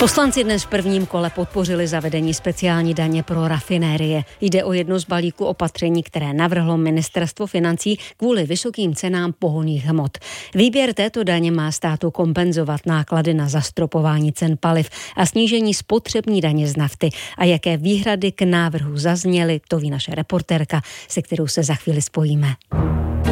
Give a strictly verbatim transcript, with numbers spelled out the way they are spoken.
Poslanci dnes v prvním kole podpořili zavedení speciální daně pro rafinérie. Jde o jedno z balíku opatření, které navrhlo ministerstvo financí kvůli vysokým cenám pohonných hmot. Výběr této daně má státu kompenzovat náklady na zastropování cen paliv a snížení spotřební daně z nafty. A jaké výhrady k návrhu zazněly, to ví naše reportérka, se kterou se za chvíli spojíme.